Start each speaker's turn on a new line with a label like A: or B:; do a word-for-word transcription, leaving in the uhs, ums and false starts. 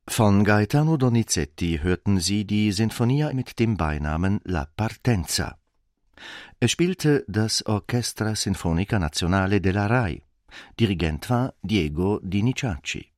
A: Von Gaetano Donizetti hörten Sie die Sinfonia mit dem Beinamen La Partenza. Es spielte das Orchestra Sinfonica Nazionale della Rai. Dirigent war Diego Dinizacci.